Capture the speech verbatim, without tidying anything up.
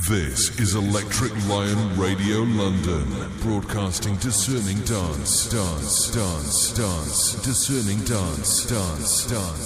This is Electric Lion Radio London, broadcasting discerning dance, dance, dance, dance, discerning dance, dance, dance.